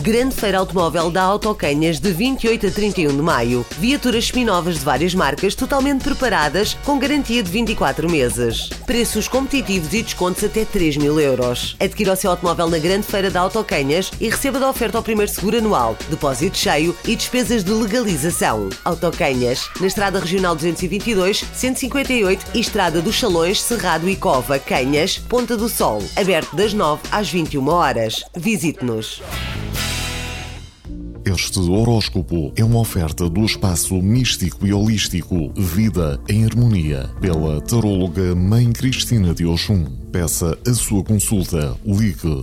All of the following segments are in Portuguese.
Grande Feira Automóvel da Autocanhas de 28 a 31 de maio. Viaturas seminovas de várias marcas totalmente preparadas com garantia de 24 meses. Preços competitivos e descontos até 3.000 euros. Adquira o seu automóvel na Grande Feira da Autocanhas e receba da oferta ao primeiro seguro anual, depósito cheio e despesas de legalização. Autocanhas, na Estrada Regional 222, 158 e Estrada dos Salões, Cerrado e Cova, Canhas, Ponta do Sol. Aberto das 9 às 21 horas. Visite-nos. Este horóscopo é uma oferta do Espaço Místico e Holístico Vida em Harmonia, pela taróloga Mãe Cristina de Oxum. Peça a sua consulta. Ligue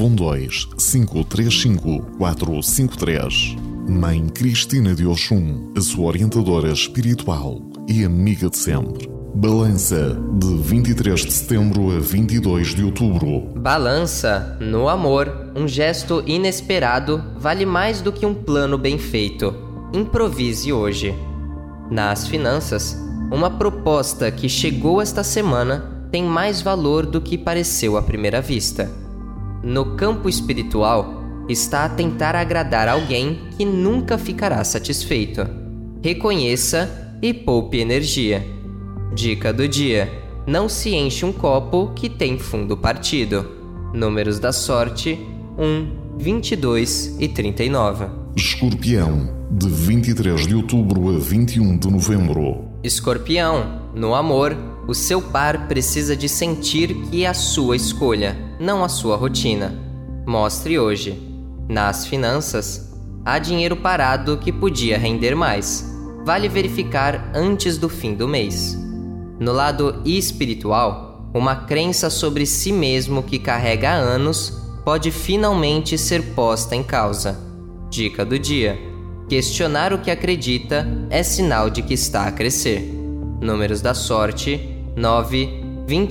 912-535-453. Mãe Cristina de Oxum, a sua orientadora espiritual e amiga de sempre. Balança, de 23 de setembro a 22 de outubro. Balança, no amor, um gesto inesperado vale mais do que um plano bem feito. Improvise hoje. Nas finanças, uma proposta que chegou esta semana tem mais valor do que pareceu à primeira vista. No campo espiritual, está a tentar agradar alguém que nunca ficará satisfeito. Reconheça e poupe energia. Dica do dia: não se enche um copo que tem fundo partido. Números da sorte: 1, 22 e 39. Escorpião, de 23 de outubro a 21 de novembro. Escorpião, no amor, o seu par precisa de sentir que é a sua escolha, não a sua rotina. Mostre hoje. Nas finanças, há dinheiro parado que podia render mais. Vale verificar antes do fim do mês. No lado espiritual, uma crença sobre si mesmo que carrega há anos pode finalmente ser posta em causa. Dica do dia: questionar o que acredita é sinal de que está a crescer. Números da sorte: 9,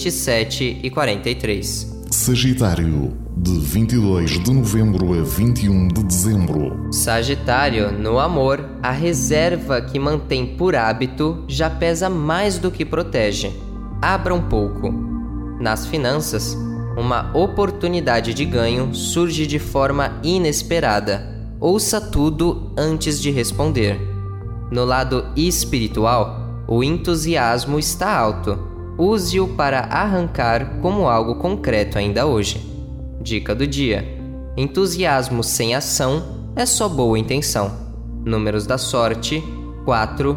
27 e 43. Sagitário, de 22 de novembro a 21 de dezembro. Sagitário, no amor, a reserva que mantém por hábito já pesa mais do que protege. Abra um pouco. Nas finanças, uma oportunidade de ganho surge de forma inesperada. Ouça tudo antes de responder. No lado espiritual, o entusiasmo está alto. Use-o para arrancar como algo concreto ainda hoje. Dica do dia: entusiasmo sem ação é só boa intenção. Números da sorte: 4,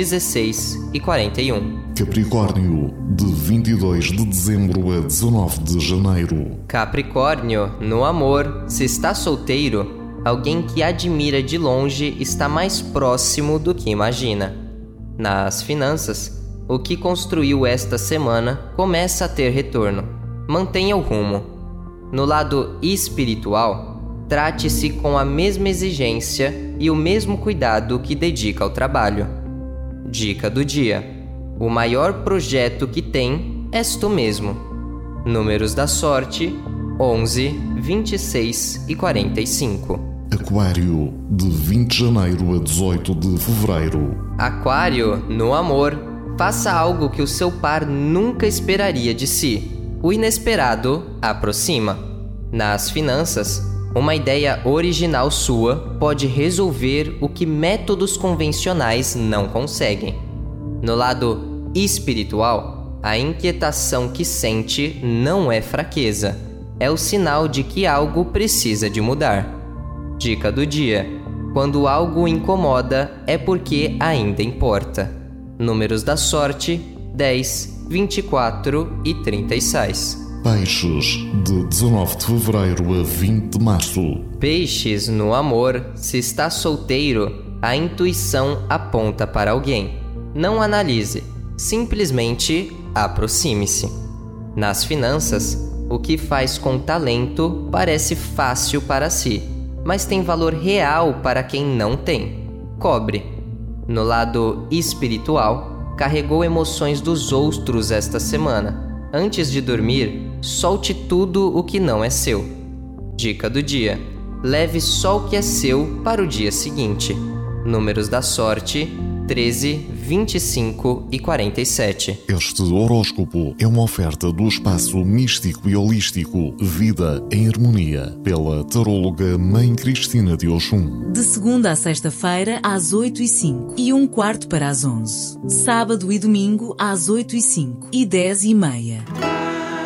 16 e 41. Capricórnio, de 22 de dezembro a 19 de janeiro. Capricórnio, no amor, se está solteiro, alguém que admira de longe está mais próximo do que imagina. Nas finanças, o que construiu esta semana começa a ter retorno. Mantenha o rumo. No lado espiritual, trate-se com a mesma exigência e o mesmo cuidado que dedica ao trabalho. Dica do dia: o maior projeto que tem és tu mesmo. Números da sorte: 11, 26 e 45. Aquário, de 20 de janeiro a 18 de fevereiro. Aquário, no amor, faça algo que o seu par nunca esperaria de si. O inesperado aproxima. Nas finanças, uma ideia original sua pode resolver o que métodos convencionais não conseguem. No lado espiritual, a inquietação que sente não é fraqueza. É o sinal de que algo precisa de mudar. Dica do dia: quando algo incomoda é porque ainda importa. Números da sorte: 10, 24 e 36. Peixes, de 19 de fevereiro a 20 de março. Peixes, no amor, se está solteiro, a intuição aponta para alguém. Não analise, simplesmente aproxime-se. Nas finanças, o que faz com talento parece fácil para si, mas tem valor real para quem não tem. Cobre. No lado espiritual, carregou emoções dos outros esta semana. Antes de dormir, solte tudo o que não é seu. Dica do dia: leve só o que é seu para o dia seguinte. Números da sorte: 13, 25 e 47. Este horóscopo é uma oferta do espaço místico e holístico Vida em Harmonia, pela taróloga Mãe Cristina de Oxum. De segunda a sexta-feira, às 8h05 e 1/4 para as 11. Sábado e domingo, às 8h05 e 10h30.